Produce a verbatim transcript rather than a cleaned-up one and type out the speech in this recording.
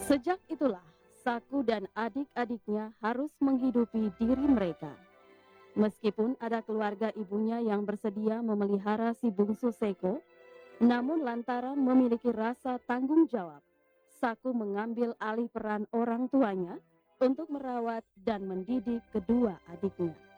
Sejak itulah, Saku dan adik-adiknya harus menghidupi diri mereka. Meskipun ada keluarga ibunya yang bersedia memelihara si bungsu Seko, namun lantaran memiliki rasa tanggung jawab, Saku mengambil alih peran orang tuanya untuk merawat dan mendidik kedua adiknya.